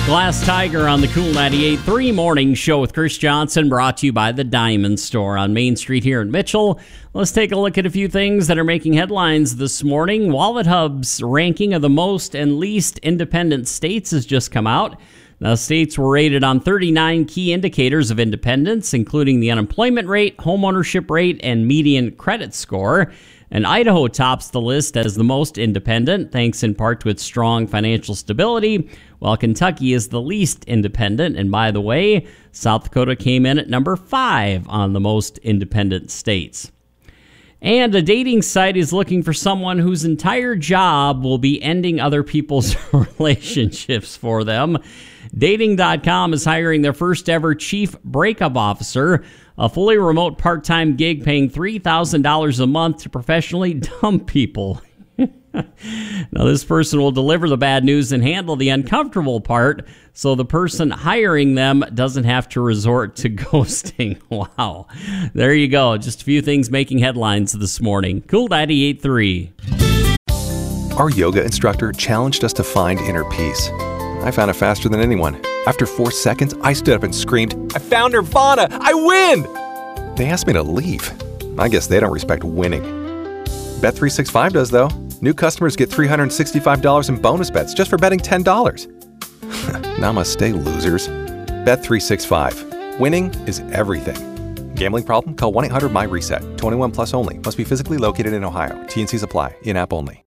Glass Tiger on the Cool 98.3 Morning Show with Chris Johnson, brought to you by the Diamond Store on Main Street here in Mitchell. Let's take a look at a few things that are making headlines this morning. WalletHub's ranking of the most and least independent states has just come out. Now, states were rated on 39 key indicators of independence, including the unemployment rate, homeownership rate, and median credit score. And Idaho tops the list as the most independent, thanks in part to its strong financial stability, while Kentucky is the least independent. And by the way, South Dakota came in at number 5 on the most independent states. And a dating site is looking for someone whose entire job will be ending other people's relationships for them. Dating.com is hiring their first ever chief breakup officer, a fully remote part-time gig paying $3,000 a month to professionally dump people. Now, this person will deliver the bad news and handle the uncomfortable part, so the person hiring them doesn't have to resort to ghosting. Wow. There you go. Just a few things making headlines this morning. Cool 98.3. Our yoga instructor challenged us to find inner peace. I found it faster than anyone. After 4 seconds, I stood up and screamed, "I found Nirvana! I win!" They asked me to leave. I guess they don't respect winning. Bet365 does, though. New customers get $365 in bonus bets just for betting $10. Namaste, losers. Bet365. Winning is everything. Gambling problem? Call 1-800-MY-RESET. 21 plus only. Must be physically located in Ohio. T&Cs apply. In-app only.